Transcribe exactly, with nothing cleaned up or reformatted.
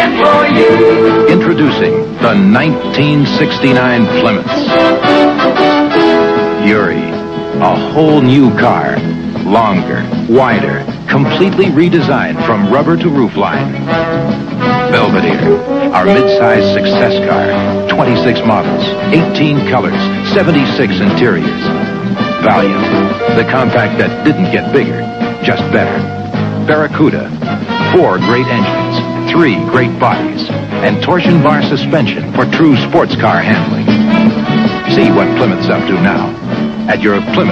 there for you. Introducing the nineteen sixty-nine Plymouth. Fury, a whole new car. Longer, wider, completely redesigned from rubber to roofline. Belvedere, our mid-size success car. twenty-six models, eighteen colors, seventy-six interiors. Valiant, the compact that didn't get bigger, just better. Barracuda, four great engines, three great bodies, and torsion bar suspension for true sports car handling. See what Plymouth's up to now at your Plymouth